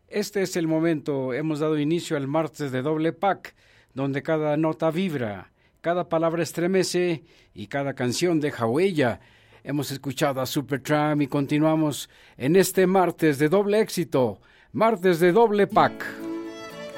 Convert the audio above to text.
Este es el momento, hemos dado inicio al martes de doble pack, donde cada nota vibra, cada palabra estremece y cada canción deja huella. Hemos escuchado a Supertramp y continuamos en este martes de doble éxito, martes de doble pack.